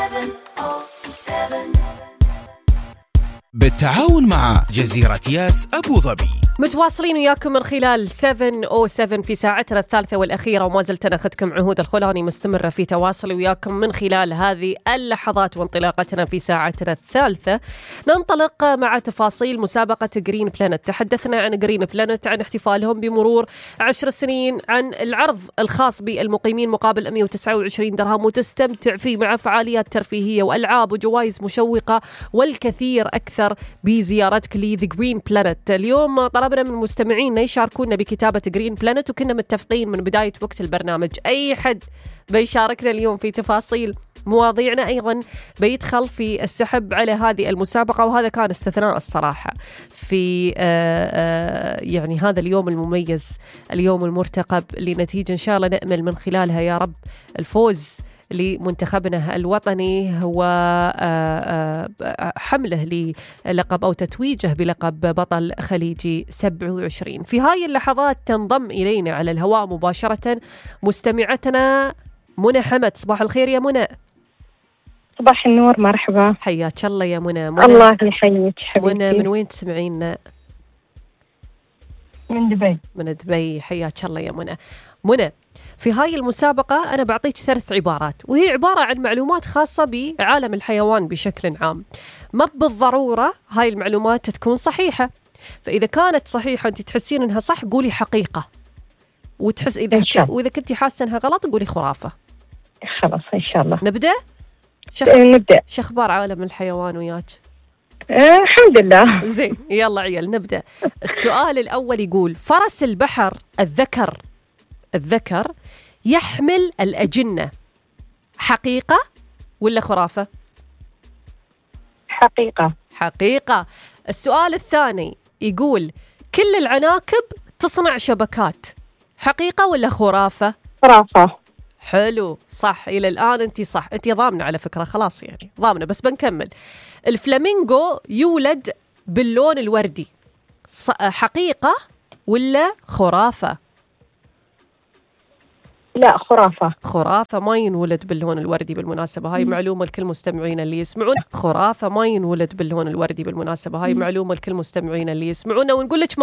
بالتعاون مع جزيرة ياس أبو ظبي. متواصلين وياكم من خلال 707 في ساعتنا الثالثة والأخيرة، وما زلت أنا أخذكم عهود الخولاني مستمرة في تواصل وياكم من خلال هذه اللحظات وانطلاقتنا في ساعتنا الثالثة. ننطلق مع تفاصيل مسابقة جرين بلانت. تحدثنا عن جرين بلانت، عن احتفالهم بمرور 10 سنين، عن العرض الخاص بالمقيمين مقابل 129 درهم، وتستمتع فيه مع فعاليات ترفيهية وألعاب وجوائز مشوقة والكثير أكثر بزيارتك لذا جرين بلانت. اليوم طلبنا من مستمعينا يشاركونا بكتابة جرين بلانت، وكنا متفقين من بداية وقت البرنامج أي حد بيشاركنا اليوم في تفاصيل مواضيعنا أيضا بيدخل في السحب على هذه المسابقة، وهذا كان استثناء الصراحة في يعني هذا اليوم المميز، اليوم المرتقب لنتيجة إن شاء الله نأمل من خلالها يا رب الفوز لمنتخبنا الوطني وحمله للقب أو تتويجه بلقب بطل خليجي 27. في هاي اللحظات تنضم إلينا على الهواء مباشرة مستمعتنا منى حمد. صباح الخير يا منى. صباح النور، مرحبا. حياك الله يا منى. الله يحييك حبيبتي. منى من وين تسمعينا؟ من دبي. من دبي، حياك الله يا منى. منى، في هاي المسابقة أنا بعطيك 3 عبارات، وهي عبارة عن معلومات خاصة بعالم الحيوان بشكل عام. ما بالضرورة هاي المعلومات تكون صحيحة، فإذا كانت صحيحة أنت تحسين أنها صح قولي حقيقة، وتحس وإذا كنتي حاسة أنها غلط قولي خرافة. خلاص إن شاء الله. نبدأ؟ نبدأ. شخبار عالم الحيوان وياك؟ الحمد لله. زين، يلا عيال نبدأ. السؤال الأول يقول: فرس البحر الذكر يحمل الأجنة، حقيقة ولا خرافة؟ حقيقة. السؤال الثاني يقول: كل العناكب تصنع شبكات، حقيقة ولا خرافة؟ خرافة. حلو، صح. إلى الآن أنت صح، أنت ضامنة على فكرة، خلاص يعني ضامنة، بس بنكمل. الفلامينغو يولد باللون الوردي، حقيقة ولا خرافة؟ لا، خرافة، ما ينولد باللون الوردي بالمناسبة، هاي معلومة لكل مستمعين اللي يسمعون. خرافة، ما ينولد باللون الوردي بالمناسبة، هاي معلومة لكل مستمعين اللي يسمعون. ونقول لك